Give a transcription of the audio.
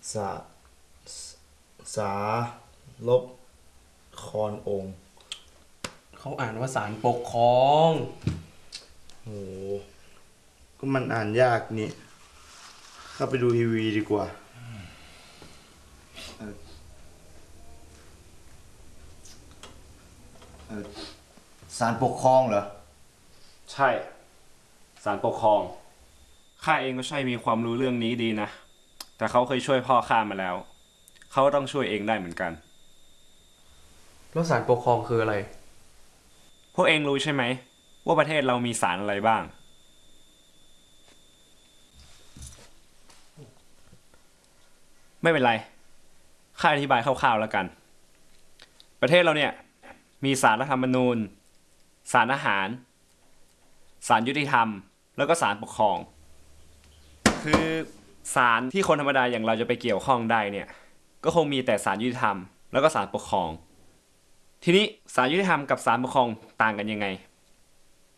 สาสาลบคอนองค์เขาอ่านว่าศาลปกครองโหก็มันอ่านยากนี่เข้าไปดูทีวีดีกว่าศาลปกครองเหรอใช่ศาลปกครองข้าเองก็ใช่มีความรู้เรื่องนี้ดีนะแต่เขาเคยช่วยพ่อข้ามาแล้วเขาต้องช่วยเองได้เหมือนกันแล้วศาลปกครองคืออะไรพวกเองรู้ใช่ไหมว่าประเทศเรามีศาลอะไรบ้างไม่เป็นไรข้าอธิบายคร่าวๆแล้วกันประเทศเราเนี่ยมีศาลรัฐธรรมนูญศาลอาหารศาลยุติธรรมแล้วก็ศาลปกครองคือศาลที่คนธรรมดาอย่างเราจะไปเกี่ยวข้องได้เนี่ยก็คงมีแต่ศาลยุติธรรมแล้วก็ศาลปกครองทีนี้ศาลยุติธรรมกับศาลปกครองต่างกันยังไง